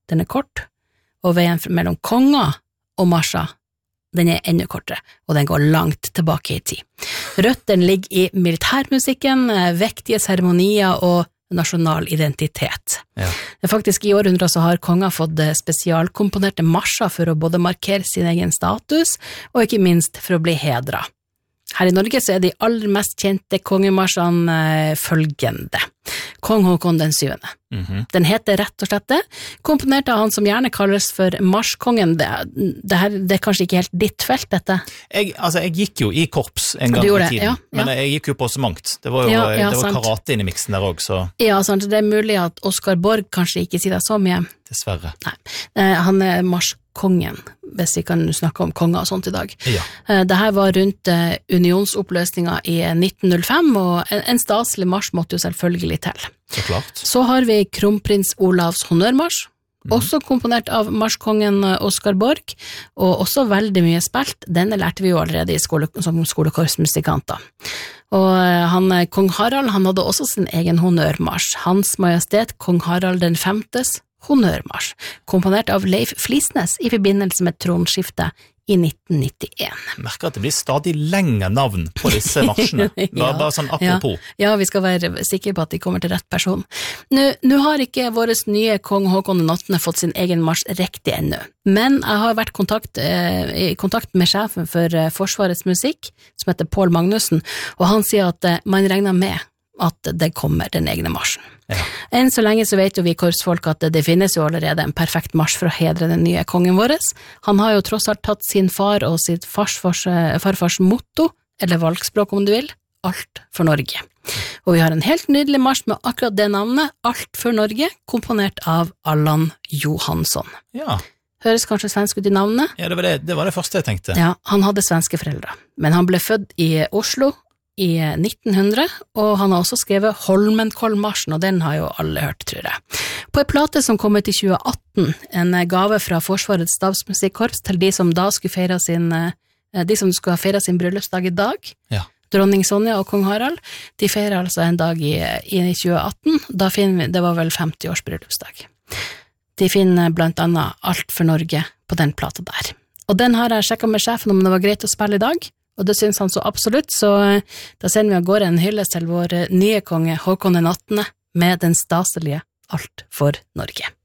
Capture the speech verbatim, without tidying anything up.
den er kort, og veien mellom konger og marsjer, den er enda kortere, og den går langt tilbake i tid. Røttene ligger i militærmusikken, vektige seremonier og nasjonal identitet. Ja. Det er faktisk i århundrer så har konger fått spesialkomponerte marsjer for å både markere sin egen status, og ikke minst for å bli hedret. Her i Norge så er de aller mest kjente kongemarsjene følgende. Kong Håkon den syvende. Mm-hmm. Den heter rett og slett det, komponert av han som gjerne kalles for marskongen. Det, det, her, det er kanskje ikke helt ditt felt, dette? Jeg, altså, jeg gikk jo i korps en gang i tiden, ja, ja. men jeg gikk jo på så mangt. Det var jo ja, ja, det var sant. karate inn i miksen der også, så... Ja, sant. Det er mulig at Oskar Borg kanskje ikke sier det så mye. Dessverre. Nei, han er marskongen, hvis vi kan snakke om konger og sånt i dag. Ja. Dette var rundt unionsoppløsningen i nitten null fem, og en staselig marsj måtte jo selvfølgelig til. Så klart. Så har vi kronprins Olavs honnørmarsj, mm. også komponert av marskongen Oskar Borg, og også veldig mye spilt. Denne lærte vi jo allerede i skole, som skolekorsmusikanter. Og han, kong Harald, han hadde også sin egen honnørmarsj. Hans Majestet kong Harald den femtes honnørmarsj, komponert av Leif Flisnes i forbindelse med tronskiftet i nitten nittien. Jeg merker at det blir stadig lengre navn på disse marsjene. ja, bare, bare sånn apropos. Ja, ja, vi skal være sikre på at de kommer til rett person. Nå, nå har ikke vår nye kong Håkon den åttende fått sin egen marsj riktig ennå, men jeg har vært kontakt, eh, i kontakt med sjefen for eh, Forsvarets musikk, som heter Pål Magnussen, og han sier at eh, man regner med at det kommer den egne marsjen. Ja. Enn så lenge så vet jo vi korsfolk at det finnes jo allerede en perfekt marsj for å hedre den nye kongen vår. Han har jo tross alt tatt sin far og sitt farfars, farfars motto, eller valgspråk om du vil, alt for Norge. Og vi har en helt nydelig marsj med akkurat det navnet, Alt for Norge, komponert av Allan Johansson. Ja. Høres kanskje svensk ut i navnet? Ja, det var det, det var det første jeg tenkte. Ja, han hadde svenske foreldre, men han ble født i Oslo i nitten hundre, og han har også skrevet Holmenkollmarsjen, og den har jo alle hørt, tror jeg. På en plate som kom ut i tjue atten, en gave fra Forsvarets stabsmusikkorps til de som da skulle feire sin, de som skulle feire sin bryllupsdag i dag, ja. Dronning Sonja og kong Harald, de feirer altså en dag i, i tjue atten, da finner vi, det var vel femti års bryllupsdag. De finner blant annet Alt for Norge på den plata der. Og den har jeg sjekket med sjefen om det var greit å spille i dag, og det synes han så absolutt, så da sender vi av gårde en hyllest til vår nye konge Håkon den åttende med den staselige Alt for Norge.